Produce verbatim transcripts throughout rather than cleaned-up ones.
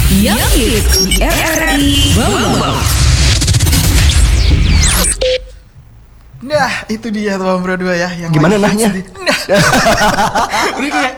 Young Hits di R R I Bawah. Nah, itu dia tuh Bro dua ya yang gimana nahnya? Di... Nah. Udah kayak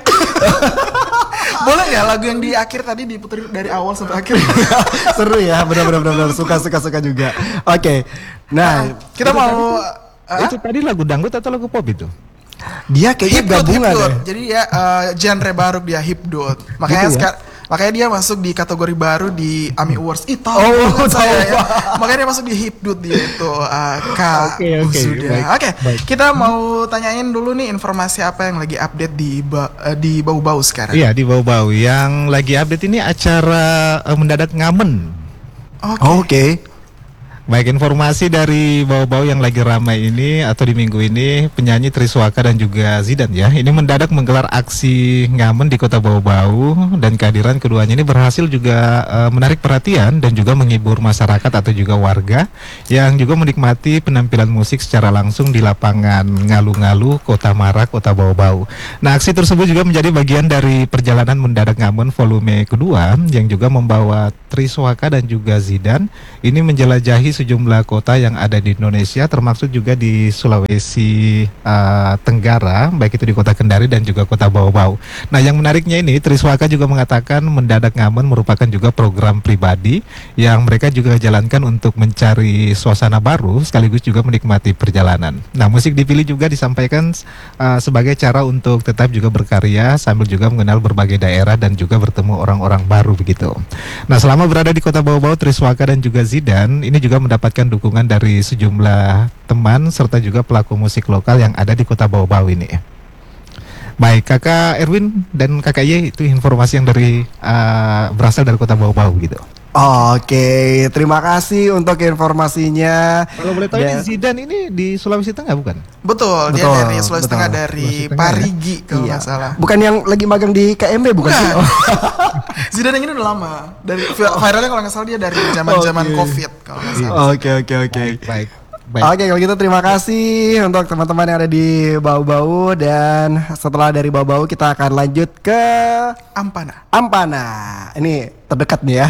boleh nggak lagu yang di akhir tadi diputar dari awal sampai akhir? Seru ya, benar-benar benar suka suka suka juga. Oke, okay. Nah kita mau itu tadi lagu dangdut atau lagu pop itu? Dia kayaknya gabungan ya. Jadi ya uh, genre baru dia hipdot. Makanya gitu ya? sekarang makanya dia masuk di kategori baru di AMI Awards. Ih, tahu oh, saya ya. Makanya dia masuk di hipdot dia itu uh, Kak Oke, oke. Oke, kita mau tanyain dulu nih informasi apa yang lagi update di ba- uh, di Bau-Bau sekarang. Iya, di Bau-Bau. Yang lagi update ini acara uh, mendadak ngamen. Oke. Okay. Okay. Baik, informasi dari Bau-Bau yang lagi ramai ini atau di minggu ini, penyanyi Triswaka dan juga Zidan ya, ini mendadak menggelar aksi ngamen di kota Bau-Bau, dan kehadiran keduanya ini berhasil juga uh, menarik perhatian dan juga menghibur masyarakat atau juga warga yang juga menikmati penampilan musik secara langsung di lapangan Ngalu-Ngalu, Kota Mara, Kota Bau-Bau. Nah, aksi tersebut juga menjadi bagian dari perjalanan mendadak ngamen volume kedua yang juga membawa Triswaka dan juga Zidan ini menjelajahi sejumlah kota yang ada di Indonesia, termasuk juga di Sulawesi uh, Tenggara, baik itu di kota Kendari dan juga kota Bau-Bau. Nah, yang menariknya ini, Triswaka juga mengatakan mendadak ngamen merupakan juga program pribadi yang mereka juga jalankan untuk mencari suasana baru sekaligus juga menikmati perjalanan. Nah, musik dipilih juga disampaikan uh, sebagai cara untuk tetap juga berkarya sambil juga mengenal berbagai daerah dan juga bertemu orang-orang baru begitu. Nah, selama berada di kota Bau-Bau, Triswaka dan juga Zidan ini juga mendapatkan dukungan dari sejumlah teman serta juga pelaku musik lokal yang ada di kota Bau-Bau ini. Baik, Kakak Erwin dan Kakak Ye, itu informasi yang dari uh, berasal dari kota Bau-Bau gitu. Oke, terima kasih untuk informasinya. Kalau boleh tahu ini Zidan ini di Sulawesi Tengah bukan? Betul, dia Betul, dari Sulawesi betul. Tengah, dari Sulawesi Tengah, Parigi ya? kalau Iya. nggak salah. Bukan yang lagi magang di K M B bukan? Bukan. Oh. Zidan yang ini udah lama. Dari viralnya kalau nggak salah dia dari zaman-zaman Oke. Covid kalau nggak salah. Oke, oke, oke. Baik. Baik. Oke, kalau gitu terima kasih untuk teman-teman yang ada di Bau-Bau, dan setelah dari Bau-Bau kita akan lanjut ke Ampana. Ampana. Ini terdekat nih ya.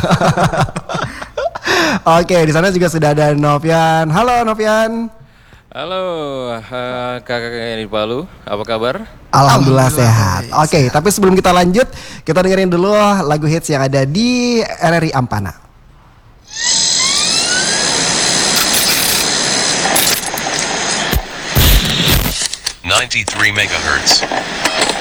Oke, di sana juga sudah ada Novian. Halo Novian. Halo, uh, kakak di Palu, apa kabar? Alhamdulillah, Alhamdulillah sehat. baik, Oke, tapi sebelum kita lanjut, kita dengerin dulu lagu hits yang ada di R R I Ampana. ninety-three megahertz.